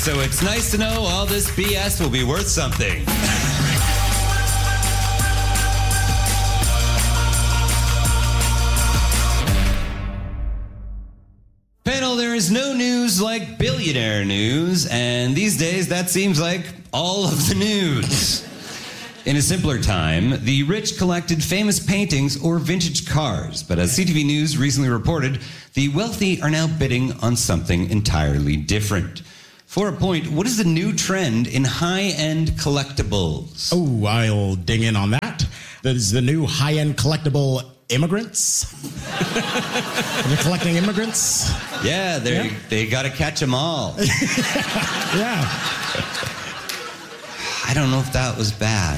so it's nice to know all this BS will be worth something. Panel, there is no news like billionaire news, and these days that seems like all of the news. In a simpler time, the rich collected famous paintings or vintage cars, but as CTV News recently reported, the wealthy are now bidding on something entirely different. For a point, what is the new trend in high-end collectibles? Oh, I'll ding in on that. There's the new high-end collectible immigrants. They're collecting immigrants. Yeah, they got to catch them all. Yeah. I don't know if that was bad.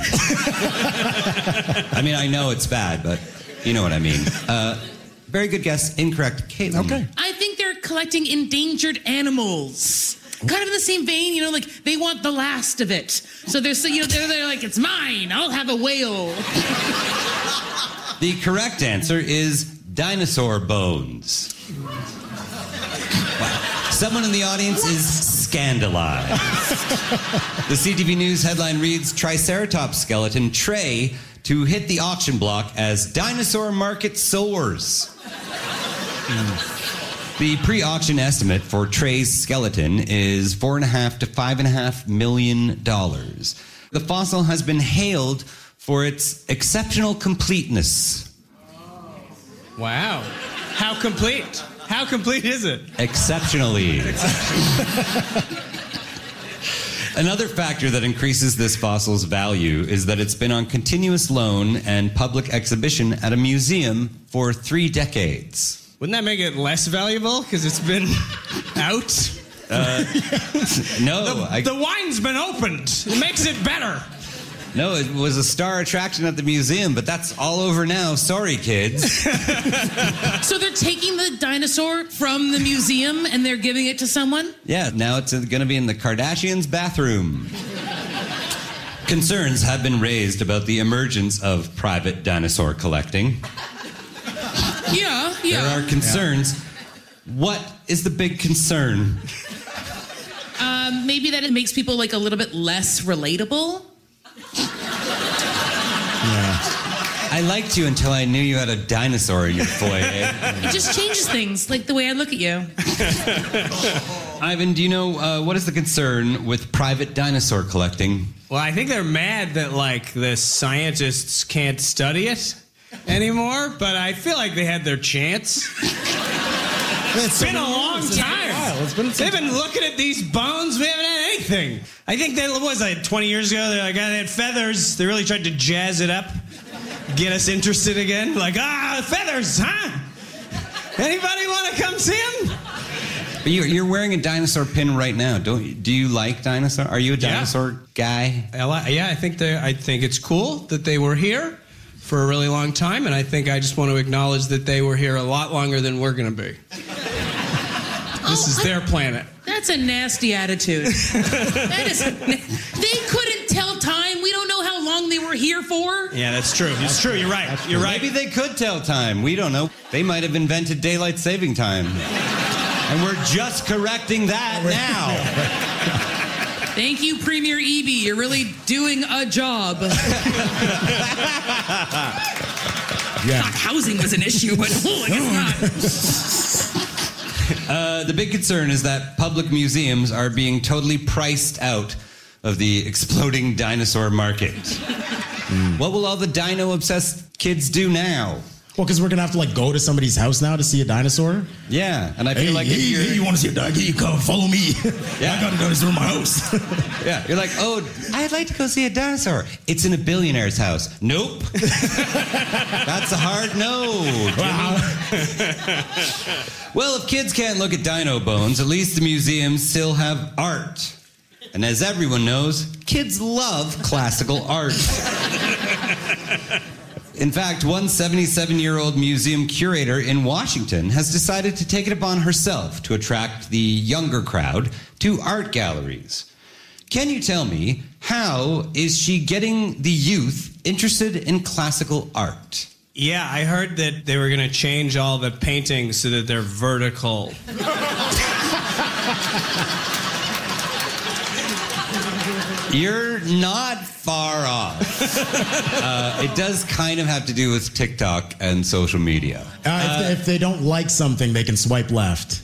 I mean, I know it's bad, but you know what I mean. Very good guess. Incorrect. Caitlin. Okay. I think they're collecting endangered animals. Kind of in the same vein, you know, like they want the last of it. So they're like, it's mine. I'll have a whale. The correct answer is dinosaur bones. Wow. Someone in the audience is scandalized. The CTV News headline reads, Triceratops skeleton Trey to hit the auction block as dinosaur market soars. The pre-auction estimate for Trey's skeleton is $4.5 to $5.5 million. The fossil has been hailed for its exceptional completeness. Wow. How complete? How complete is it? Exceptionally. Another factor that increases this fossil's value is that it's been on continuous loan and public exhibition at a museum for 3 decades. Wouldn't that make it less valuable because it's been out? No. The wine's been opened. It makes it better. No, it was a star attraction at the museum, but that's all over now. Sorry, kids. So they're taking the dinosaur from the museum and they're giving it to someone? Yeah, now it's going to be in the Kardashians' bathroom. Concerns have been raised about the emergence of private dinosaur collecting. Yeah. There are concerns. Yeah. What is the big concern? Maybe that it makes people like a little bit less relatable. Yeah. I liked you until I knew you had a dinosaur in your foyer. It just changes things, like the way I look at you. Ivan, do you know what is the concern with private dinosaur collecting? Well, I think they're mad that, like, the scientists can't study it anymore, but I feel like they had their chance. It's been a long time. They've been looking at these bones. We haven't had anything. I think that was like 20 years ago. They're like, they had feathers. They really tried to jazz it up, get us interested again. Like, feathers, huh? Anybody want to come see them? But you're wearing a dinosaur pin right now. Do you like dinosaur? Are you a dinosaur guy? Yeah, I think it's cool that they were here for a really long time, and I just want to acknowledge that they were here a lot longer than we're going to be. This is their planet. That's a nasty attitude. They couldn't tell time. We don't know how long they were here for. Yeah, that's true. It's true. You're right. You're right. Maybe they could tell time. We don't know. They might have invented daylight saving time. And we're just correcting that now. Thank you, Premier Eby. You're really doing a job. Yeah. Thought housing was an issue, but I guess not. The big concern is that public museums are being totally priced out of the exploding dinosaur market. What will all the dino-obsessed kids do now? Well, because we're going to have to, like, go to somebody's house now to see a dinosaur. Yeah, and I feel like if you're... Hey, you want to see a dinosaur? You come, follow me. Yeah. I got a dinosaur in my house. Yeah, you're like, oh, I'd like to go see a dinosaur. It's in a billionaire's house. Nope. That's a hard no. Wow. Well, if kids can't look at dino bones, at least the museums still have art. And as everyone knows, kids love classical art. In fact, one 77-year-old museum curator in Washington has decided to take it upon herself to attract the younger crowd to art galleries. Can you tell me, how is she getting the youth interested in classical art? Yeah, I heard that they were going to change all the paintings so that they're vertical. You're not far off. It does kind of have to do with TikTok and social media. If they don't like something, they can swipe left.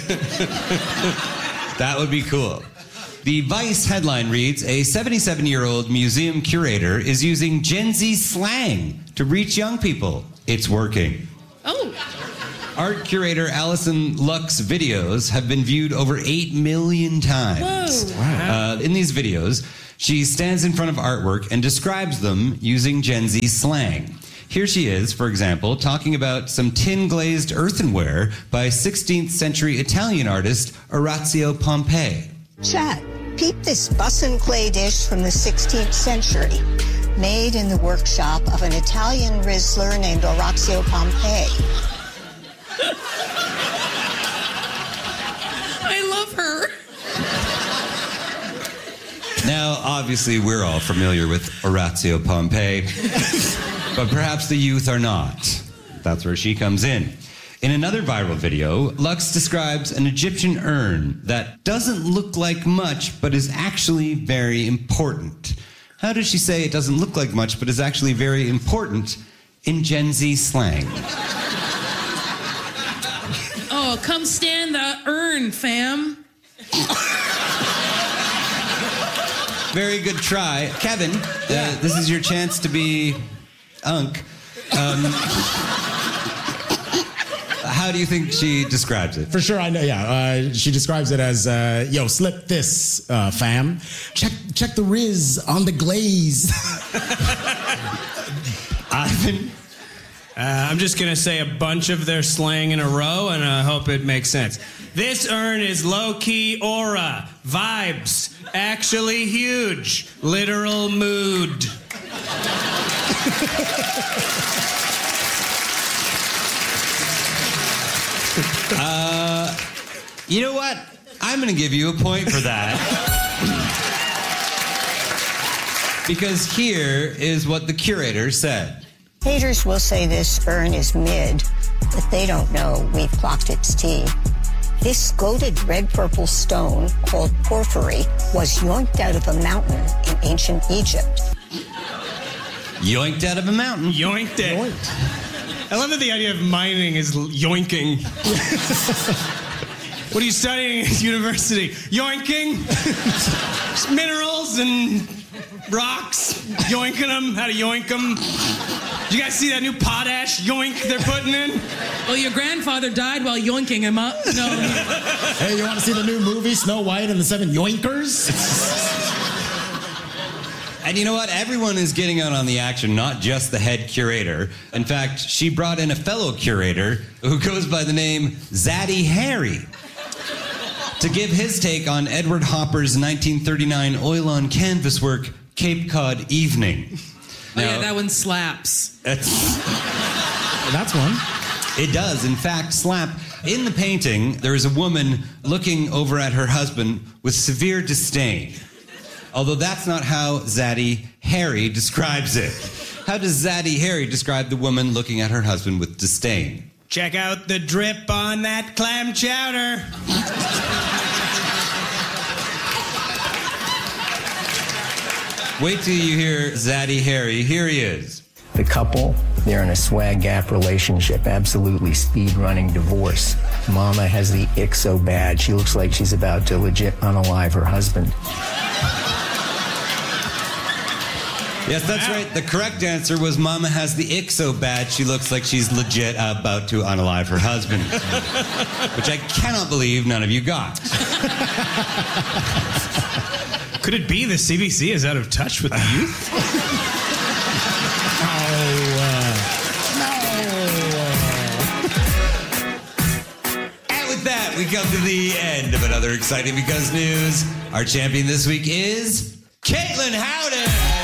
That would be cool. The Vice headline reads, a 77-year-old museum curator is using Gen Z slang to reach young people. It's working. Oh. Art curator Alison Luck's videos have been viewed over 8 million times. Whoa. Wow. In these videos, she stands in front of artwork and describes them using Gen Z slang. Here she is, for example, talking about some tin-glazed earthenware by 16th century Italian artist Orazio Pompei. Chat, peep this bussin' clay dish from the 16th century, made in the workshop of an Italian Rizzler named Orazio Pompei. I love her. Now, obviously, we're all familiar with Orazio Pompei, but perhaps the youth are not. That's where she comes in. In another viral video, Lux describes an Egyptian urn that doesn't look like much, but is actually very important. How does she say it doesn't look like much, but is actually very important in Gen Z slang? Oh, come stand the urn, fam. Very good try. Kevin, this is your chance to be Unk. How do you think she describes it? For sure, I know, yeah. She describes it as, yo, slip this, fam. Check the Riz on the glaze. Ivan? I'm just going to say a bunch of their slang in a row, and I hope it makes sense. This urn is low-key aura, vibes, actually huge, literal mood. You know what? I'm going to give you a point for that. Because here is what the curator said. Haters will say this urn is mid, but they don't know we've clocked its tea. This goated red-purple stone, called porphyry, was yoinked out of a mountain in ancient Egypt. Yoinked out of a mountain. Yoinked it. Yoinked. I love that the idea of mining is yoinking. What are you studying at university? Yoinking? Just minerals and rocks. Yoinking them. How to yoink them. Did you guys see that new potash yoink they're putting in? Well, your grandfather died while yoinking him up. No. Hey, you want to see the new movie, Snow White and the Seven Yoinkers? And you know what? Everyone is getting out on the action, not just the head curator. In fact, she brought in a fellow curator who goes by the name Zaddy Harry to give his take on Edward Hopper's 1939 oil-on canvas work, Cape Cod Evening. Oh, yeah, that one slaps. That's one. It does, in fact, slap. In the painting, there is a woman looking over at her husband with severe disdain. Although that's not how Zaddy Harry describes it. How does Zaddy Harry describe the woman looking at her husband with disdain? Check out the drip on that clam chowder. Wait till you hear Zaddy Harry. Here he is. The couple, they're in a swag gap relationship, absolutely speed-running divorce. Mama has the ick so bad, she looks like she's about to legit unalive her husband. Yes, that's right. The correct answer was Mama has the ick so bad she looks like she's legit about to unalive her husband. Which I cannot believe none of you got. Could it be the CBC is out of touch with the youth? And with that, we come to the end of another exciting Because News. Our champion this week is Caitlin Howden.